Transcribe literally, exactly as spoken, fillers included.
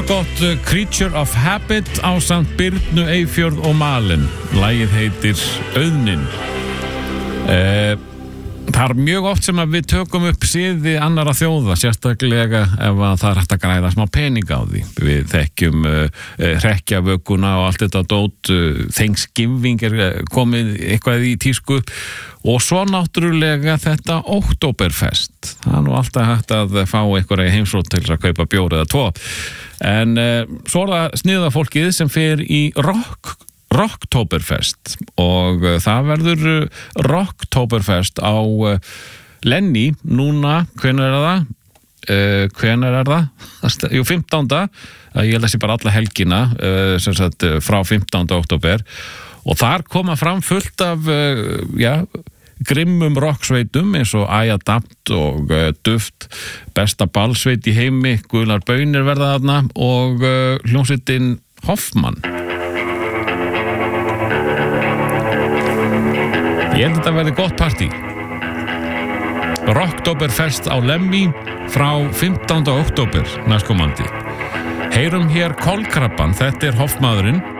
Stórgott Creature of Habit ásamt Birnu Eyfjörð og Malin. Lagið heitir Auðnin. Eh, það er mjög oft sem að við tökum upp siði annara þjóða, sérstaklega ef að það er hægt að græða smá pening á því. Við þekkjum uh, hrekkjavökuna og allt þetta dót, uh, Thanksgiving er komið eitthvað í tísku og svo náttúrulega þetta Oktoberfest. Það er nú alltaf hægt að fá einhverja heimsótt til að kaupa bjór eða tvo. En uh, svo er það sniða fólkið sem fer í rock Rocktoberfest og uh, það verður uh, Rocktoberfest á uh, Lenny núna, hvenær er það? Uh, hvenær er það? Jú, fimmtánda Uh, ég held að sé bara alla helgina uh, sem sagt uh, frá fimmtánda október og þar koma fram fullt af uh, já, grimmum rocksveitum eins og Adapt og uh, Duft, besta ballsveit í heimi, Gular Baunir verða þarna og uh, hljómsveitin Hoffmann. Ég held að þetta verði gott partí. Rocktoberfest á Lemmy frá fimmtánda október næstkomandi. Heyrum hér Kolkrabbann, þetta er Hoffmaðurinn.